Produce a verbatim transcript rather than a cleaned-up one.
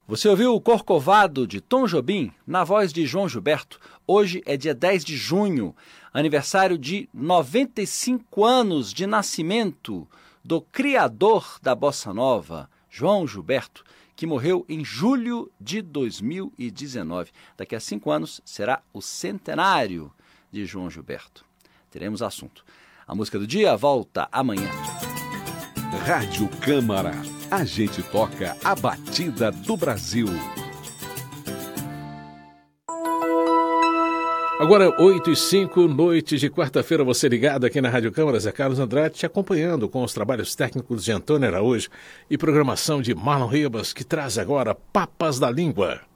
Você ouviu o Corcovado de Tom Jobim, na voz de João Gilberto. Hoje é dia dez de junho, aniversário de noventa e cinco anos de nascimento do criador da Bossa Nova, João Gilberto, que morreu em julho de dois mil e dezenove. Daqui a cinco anos será o centenário de João Gilberto. Teremos assunto. A música do dia volta amanhã. Rádio Câmara. A gente toca a batida do Brasil. Agora, oito e cinco, noite de quarta-feira, você ligado aqui na Rádio Câmara, Zé Carlos Andrade, te acompanhando com os trabalhos técnicos de Antônio Araújo e programação de Marlon Ribas, que traz agora Papas da Língua.